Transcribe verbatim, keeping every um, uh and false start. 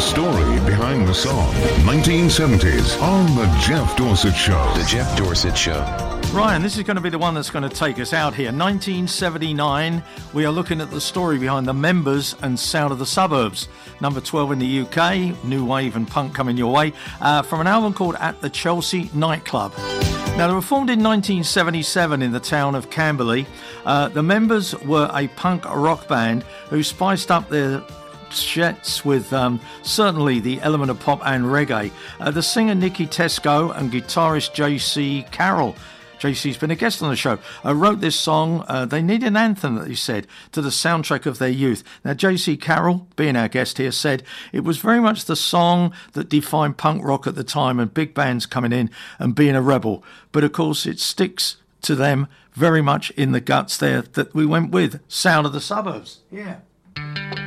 story behind the song. nineteen seventies on The Jeff Dorsett Show. The Jeff Dorsett Show. Ryan, this is going to be the one that's going to take us out here. nineteen seventy-nine, we are looking at the story behind the Members and Sound of the Suburbs. Number twelve in the U K, new wave and punk coming your way, uh, from an album called At the Chelsea Nightclub. Now, they were formed in nineteen seventy-seven in the town of Camberley. Uh, the Members were a punk rock band who spiced up their jets with um, certainly the element of pop and reggae. Uh, the singer Nicky Tesco and guitarist J C Carroll, J C's been a guest on the show, uh, wrote this song. Uh, they need an anthem, that he said, to the soundtrack of their youth. Now, J C Carroll, being our guest here, said it was very much the song that defined punk rock at the time and big bands coming in and being a rebel. But of course, it sticks to them very much in the guts there that we went with. Sound of the Suburbs. Yeah.